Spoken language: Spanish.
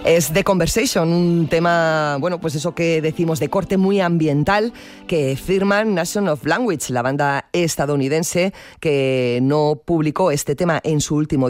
Es The Conversation, un tema, bueno, pues eso que decimos de corte muy ambiental, que firman Nation of Language, la banda estadounidense que no publicó este tema en su último